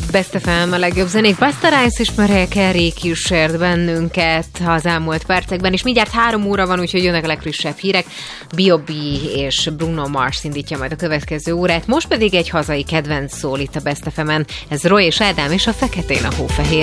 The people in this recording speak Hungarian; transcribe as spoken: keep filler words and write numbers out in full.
Best ef em, a legjobb zenék. Busta Rhymes és Mariah Carey kísért bennünket az elmúlt percekben, és mindjárt három óra van, úgyhogy jönnek a legfrissebb hírek. bé o bé és Bruno Mars indítja majd a következő órát, most pedig egy hazai kedvenc szól itt a Best ef emen. Ez Roy és Ádám és a Feketén a hófehér.